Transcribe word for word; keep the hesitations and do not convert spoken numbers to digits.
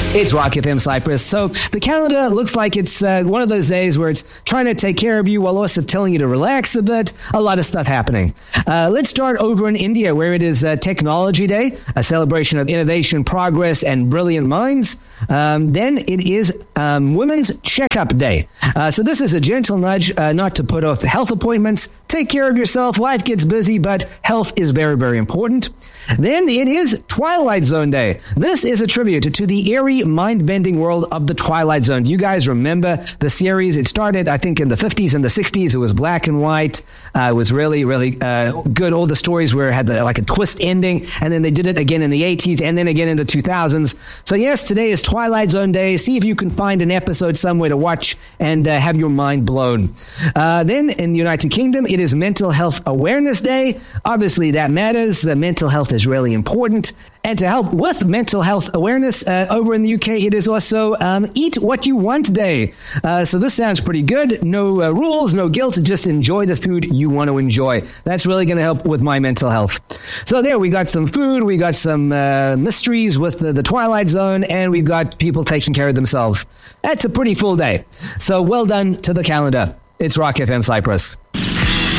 It's Rock F M Cyprus. So the calendar looks like it's uh, one of those days where it's trying to take care of you while also telling you to relax a bit. A lot of stuff happening. Uh, let's start over in India, where it is uh, Technology Day, a celebration of innovation, progress, and brilliant minds. Um, then it is um, Women's Checkup Day. Uh, so this is a gentle nudge uh, not to put off health appointments. Take care of yourself. Life gets busy, but health is very, very important. Then it is Twilight Zone Day. This is a tribute to the eerie, mind-bending world of the Twilight Zone. You guys remember the series? It started, I think, in the fifties and the sixties. It was black and white. Uh, it was really, really uh, good. All the stories where it had the, like a twist ending, and then they did it again in the eighties and then again in the two thousands. So yes, today is Twilight Zone Day. See if you can find an episode somewhere to watch and uh, have your mind blown. Uh, then in the United Kingdom, it is Mental Health Awareness Day. Obviously, that matters. Uh, mental health is really important. And to help with mental health awareness, uh, over in the U K, it is also um, Eat What You Want Day. Uh, so this sounds pretty good. No uh, rules, no guilt. Just enjoy the food you want to enjoy. That's really going to help with my mental health. So there, we got some food. We got some uh, mysteries with the, the Twilight Zone, and we've got people taking care of themselves. That's a pretty full day. So well done to the calendar. It's Rock F M Cyprus.